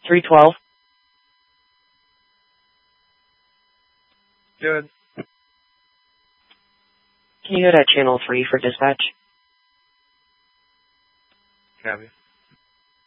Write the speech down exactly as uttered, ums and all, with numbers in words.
three twelve. Good. Can you go to channel three for dispatch? Copy.